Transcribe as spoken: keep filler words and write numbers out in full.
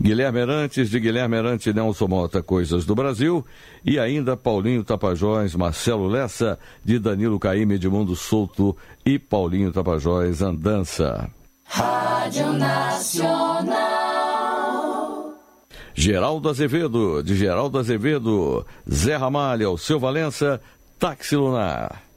Guilherme Arantes, de Guilherme Arantes, Nelson Mota, Coisas do Brasil, e ainda Paulinho Tapajós, Marcelo Lessa, de Danilo Caymmi, Edmundo Souto e Paulinho Tapajós, Andança. Rádio Nacional. Geraldo Azevedo, de Geraldo Azevedo, Zé Ramalho, Alceu Valença, Táxi Lunar.